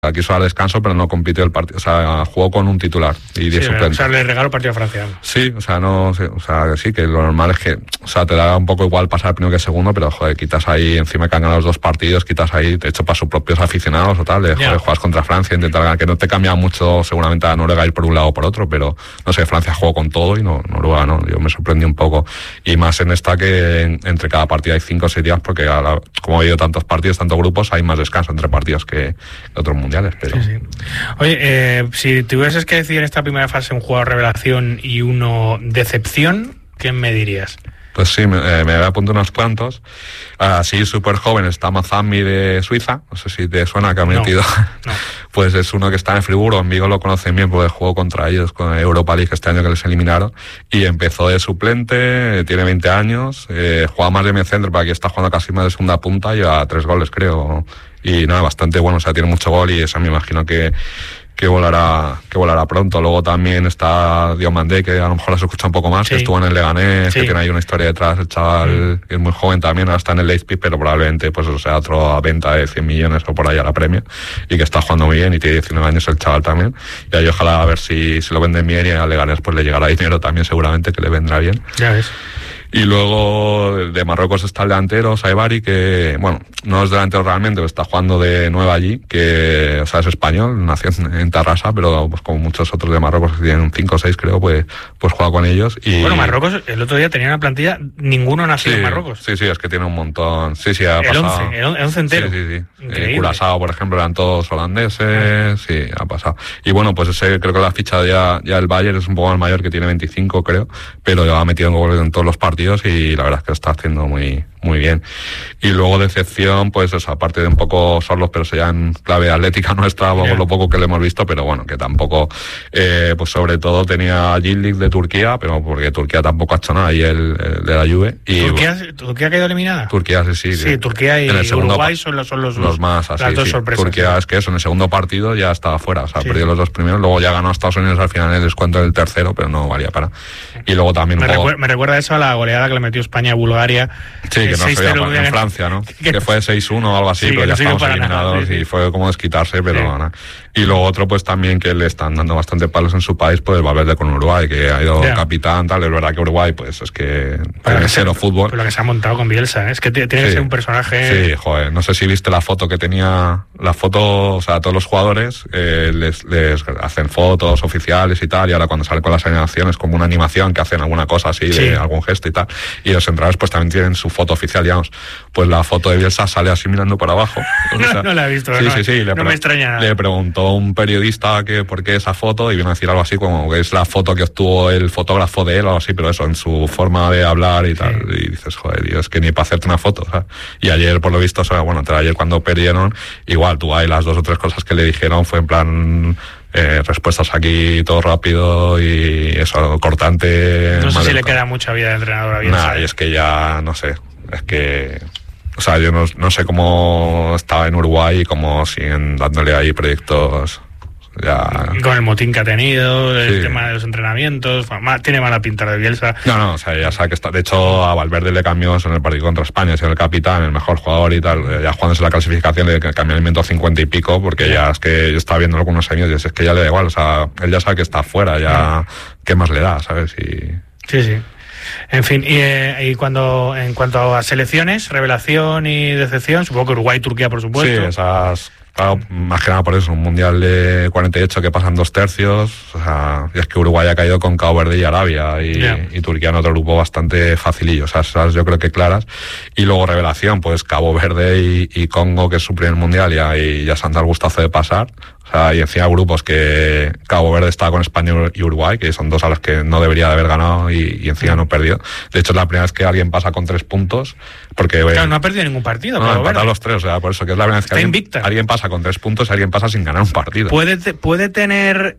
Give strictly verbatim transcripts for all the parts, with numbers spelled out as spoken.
quiso dar descanso, pero no compitió el partido, o sea, jugó con un titular y diez sí, suplentes. O sea, le regaló partido a Francia. Sí, o sea, no, sí, o sea, sí, que lo normal es que, o sea, te da un poco igual pasar primero que segundo, pero, joder, quitas ahí, encima que han ganado los dos partidos, quitas ahí, de hecho, para sus propios aficionados o tal, de, joder, juegas contra Francia, intentar ganar, que no te cambia mucho, seguramente, a Noruega ir por un lado o por otro, pero, no sé, Francia jugó con todo y no, Noruega no, yo me sorprendí un poco. Y más en esta que en, entre cada partido hay cinco o seis días, porque la, como ha habido tantos partidos, tantos grupos, hay más descanso entre partidos que, que otros mundiales, pero... Sí, sí. Oye, eh, si tuvieses que decir en esta primera fase un jugador revelación y uno decepción, ¿qué me dirías? Pues sí, me, eh, me apunto unos cuantos. Así, súper joven, está Mazambi de Suiza, no sé si te suena, que ha metido. No, no. Pues es uno que está en Friburgo, en Vigo lo conocen bien porque jugó contra ellos con Europa League este año que les eliminaron, y empezó de suplente, tiene veinte años, eh, juega más de medio centro, pero aquí está jugando casi más de segunda punta, lleva tres goles creo, y nada, bastante bueno, o sea, tiene mucho gol y esa me imagino que que volará que volará pronto. Luego también está Diomandé, que a lo mejor las escucha un poco más, sí. que estuvo en el Leganés, sí. que tiene ahí una historia detrás, el chaval mm. es muy joven también, ahora está en el Leipzig, pero probablemente pues o sea otro a venta de cien millones o por ahí a la Premier, y que está jugando muy bien y tiene diecinueve años el chaval también, y ahí ojalá a ver si, si lo venden bien y al Leganés pues le llegará dinero también seguramente, que le vendrá bien. Ya ves. Y luego de Marruecos está el delantero, Saibari, que, bueno, no es delantero realmente, pero está jugando de nueva allí, que, o sea, es español, nació en Tarrasa, pero pues como muchos otros de Marruecos que tienen cinco o seis creo, pues, pues juega con ellos. Y... Bueno, Marruecos el otro día tenía una plantilla, ninguno nació sí, en Marruecos. Sí, sí, es que tiene un montón. Sí, sí, ha el pasado. once, el once entero. Sí, sí, sí. Eh, Curazao, por ejemplo, eran todos holandeses, ah. sí, ha pasado. Y bueno, pues ese creo que la ficha ya, ya el Bayern es un poco más mayor, que tiene veinticinco creo, pero ya ha metido goles en todos los partidos y la verdad es que lo está haciendo muy muy bien. Y luego decepción, pues eso, aparte de un poco solos, pero sería en clave atlética nuestra, yeah. lo poco que le hemos visto, pero bueno, que tampoco, eh, pues sobre todo tenía Yildiz de Turquía, pero porque Turquía tampoco ha hecho nada, y el, el de la Juve. Y, ¿Turquía, ¿Turquía ha quedado eliminada? Turquía, sí, sí. Sí, sí Turquía y Uruguay son los, son los, los más así, las dos sí. sorpresas. Turquía sí. es que eso, en el segundo partido ya estaba fuera, o sea, sí. perdió los dos primeros, luego ya ganó a Estados Unidos al final en el descuento del tercero, pero no valía para. Y luego también me, un poco... recuerda, me recuerda eso a la goleada que le metió España a Bulgaria. Sí, que no se veía en Francia, ¿no? Que, que fue seis uno o algo así, sí, pero ya estamos eliminados, sí, sí. y fue como desquitarse, pero sí. nada. Y luego otro, pues también que le están dando bastante palos en su país, pues Valverde con Uruguay, que ha ido yeah. capitán, tal. Es verdad que Uruguay, pues es que tiene cero fútbol. Pero lo que se ha montado con Bielsa, ¿eh? Es que tiene sí. que ser un personaje... Sí, joder, no sé si viste la foto que tenía, la foto, o sea, todos los jugadores eh, les, les hacen fotos oficiales y tal, y ahora cuando sale con las animaciones, como una animación que hacen alguna cosa así, sí. de algún gesto y tal, y los entrenadores pues también tienen su foto oficial, digamos. Pues la foto de Bielsa sale así mirando para abajo. O sea, no, no la he visto, sí, no, sí, sí, no le me extraña nada. Le preguntó un periodista que por qué esa foto, y vino a decir algo así como que es la foto que obtuvo el fotógrafo de él o algo así, pero eso, en su forma de hablar y tal, sí. y dices, joder, tío, es que ni para hacerte una foto, ¿sabes? Y ayer, por lo visto, o sea, bueno, ayer cuando perdieron, igual, tú hay las dos o tres cosas que le dijeron, fue en plan... Eh, respuestas aquí todo rápido y eso, cortante. No sé si le queda mucha vida de entrenador a Bielsa. Nah, y es que ya, no sé, es que... O sea, yo no, no sé cómo estaba en Uruguay y cómo siguen dándole ahí proyectos... Ya... Con el motín que ha tenido, el sí. tema de los entrenamientos, tiene mala pinta de Bielsa. No, no, o sea, ya sabe que está. De hecho, a Valverde le cambió en el partido contra España, siendo el capitán, el mejor jugador y tal. Ya jugándose la clasificación, le cambió el minuto cincuenta y pico, porque sí. ya es que yo estaba viendo algunos años y es que ya le da igual, o sea, él ya sabe que está fuera, ya, sí. ¿qué más le da, sabes? Y... Sí, sí. En fin, y, eh, y cuando en cuanto a selecciones, revelación y decepción, supongo que Uruguay y Turquía, por supuesto. Sí, esas... Claro, más que nada por eso, un mundial de cuarenta y ocho que pasan dos tercios, o sea, y es que Uruguay ha caído con Cabo Verde y Arabia, y, yeah. y Turquía en otro grupo bastante facilillo, o sea, esas yo creo que claras. Y luego revelación, pues Cabo Verde y, y Congo, que es su primer mundial, y ahí ya se han dado el gustazo de pasar. O sea, y encima grupos que Cabo Verde estaba con España y Uruguay, que son dos a las que no debería de haber ganado y, y encima no perdió. De hecho, es la primera vez que alguien pasa con tres puntos. Porque, claro, no ha perdido ningún partido. No, ha empatado los tres, o sea, por eso que es la primera vez que alguien, alguien pasa con tres puntos y alguien pasa sin ganar un partido. ¿Puede, puede tener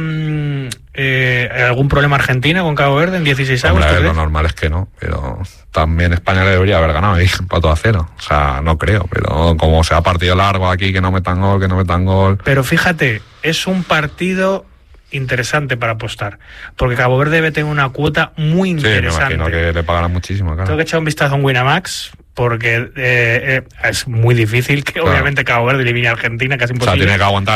eh, eh, algún problema Argentina con Cabo Verde en dieciséis avos? Hombre, lo normal es que no, pero también España le debería haber ganado y empató a cero. O sea, no creo, pero como sea partido largo aquí, que no metan gol, que no metan gol. Pero fíjate, es un partido interesante para apostar, porque Cabo Verde debe tener una cuota muy interesante. Sí, me imagino que le pagarán muchísimo, claro. Tengo que echar un vistazo en Winamax, porque eh, eh, es muy difícil que claro. obviamente Cabo Verde elimine a Argentina, casi imposible. O sea, tiene que aguantar